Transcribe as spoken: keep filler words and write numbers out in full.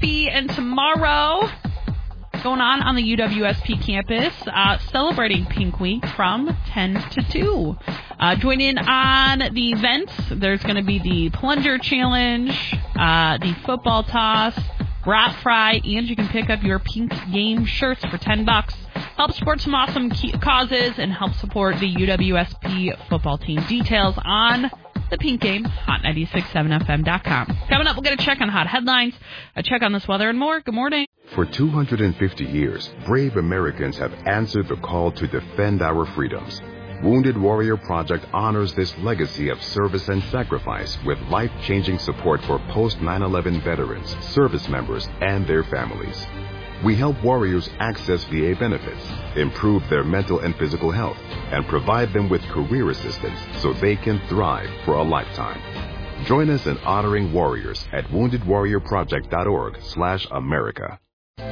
B. And tomorrow, going on on the U W S P campus, uh, celebrating Pink Week from ten to two. Uh, join in on the events. There's going to be the plunger challenge, uh, the football toss, brat fry, and you can pick up your Pink Game shirts for ten bucks. Help support some awesome causes and help support the U W S P football team. Details on the Pink Game, hot nine six seven F M dot com. Coming up, we'll get a check on hot headlines, a check on this weather, and more. Good morning. For two hundred fifty years, brave Americans have answered the call to defend our freedoms. Wounded Warrior Project honors this legacy of service and sacrifice with life-changing support for post nine eleven veterans, service members, and their families. We help warriors access V A benefits, improve their mental and physical health, and provide them with career assistance so they can thrive for a lifetime. Join us in honoring warriors at wounded warrior project dot org slash America.